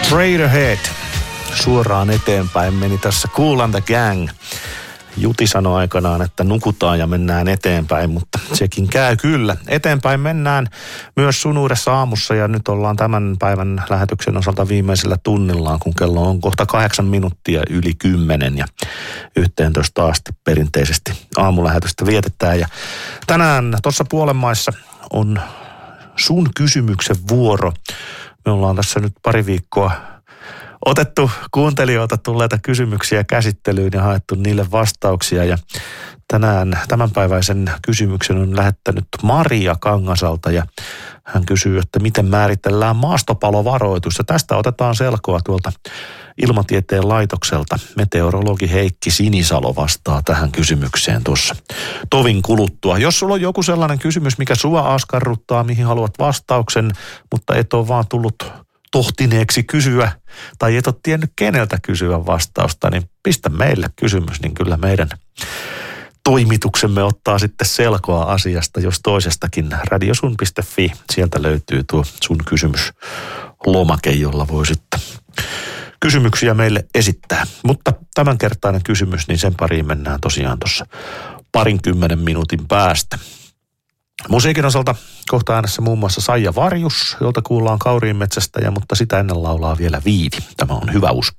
Straight ahead. Suoraan eteenpäin meni tässä Kool and the Gang. Juti sanoi aikanaan, että nukutaan ja mennään eteenpäin, mutta sekin käy kyllä. Eteenpäin mennään myös Sun uudessa aamussa ja nyt ollaan tämän päivän lähetyksen osalta viimeisellä tunnillaan, kun kello on kohta 8 minuuttia yli 10 ja 11 asti perinteisesti aamulähetystä vietetään. Ja tänään tuossa puolenmaissa on sun kysymyksen vuoro. Me ollaan tässä nyt pari viikkoa otettu kuuntelijoilta tulleita kysymyksiä käsittelyyn ja haettu niille vastauksia. Ja tänään tämänpäiväisen kysymyksen on lähettänyt Maria Kangasalta ja hän kysyy, että miten määritellään maastopalovaroitus. Ja tästä otetaan selkoa tuolta Ilmatieteen laitokselta. Meteorologi Heikki Sinisalo vastaa tähän kysymykseen tuossa tovin kuluttua. Jos sulla on joku sellainen kysymys, mikä sua askarruttaa, mihin haluat vastauksen, mutta et ole vaan tullut tohtineeksi kysyä tai et ole tiennyt keneltä kysyä vastausta, niin pistä meille kysymys, niin kyllä meidän toimituksemme ottaa sitten selkoa asiasta, jos toisestakin. Radiosun.fi, sieltä löytyy tuo sun kysymyslomake, jolla voi sitten kysymyksiä meille esittää. Mutta tämänkertainen kysymys, niin sen pariin mennään tosiaan tuossa 20 minuutin päästä. Musiikin osalta kohta äänessä muun muassa Saija Varjus, jolta kuullaan Kauriinmetsästä, mutta sitä ennen laulaa vielä Viivi. Tämä on Hyvä usko.